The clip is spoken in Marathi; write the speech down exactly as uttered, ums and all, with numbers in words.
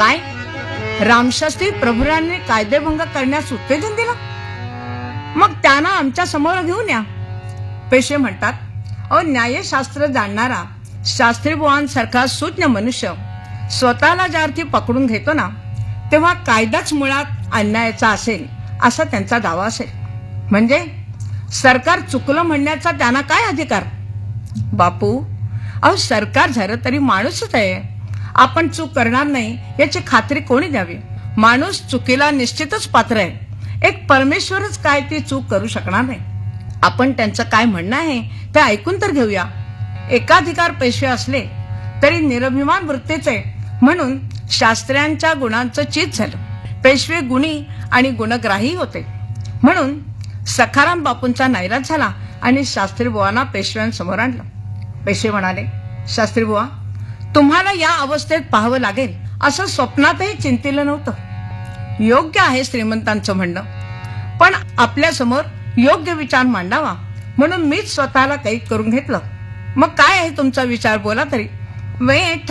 काय रामशास्त्री प्रभुरांनी कायदेभंग करण्यास उत्तेजन दिलं? मग त्यांना आमच्या समोर घेऊन या. पेशवे म्हणतात, अहो न्यायशास्त्र जाणणारा शास्त्री बुवांसारखा सुज्ञ मनुष्य स्वतःला ज्या अर्थी पकडून घेतो ना, तेव्हा कायदाच मुळात अन्यायाचा असेल असा त्यांचा दावा असेल. म्हणजे सरकार चुकलं म्हणण्याचा त्यांना काय अधिकार? बापू, अहो सरकार झालं तरी माणूसच आहे. आपण चूक करणार नाही याची खात्री कोणी द्यावी? माणूस चुकीला निश्चितच पात्र आहे. एक परमेश्वरच काय ती चूक करू शकणार नाही. आपण त्यांचं काय म्हणणं आहे ते ऐकून तर घेऊया. एकाधिकार पेशवे असले तरी निरभिमान वृत्तीचे म्हणून शास्त्र्यांच्या गुणांचं चित झालं. पेशवे गुणी आणि गुणग्राही होते म्हणून सखाराम बापूंचा नैराश झाला आणि शास्त्री बुवांना पेशव्यांसमोर आणलं. पेशवे म्हणाले, शास्त्री बुवा, तुम्हाला या अवस्थेत पाहावं लागेल असं स्वप्नातही चिंतिलं नव्हतं. योग्य आहे श्रीमंतांचं म्हणणं, पण आपल्या समोर योग्य विचार मांडावा म्हणून मीच स्वतःला कैद करून घेतलं. मग काय आहे तुमचा विचार, बोला तरी. वेट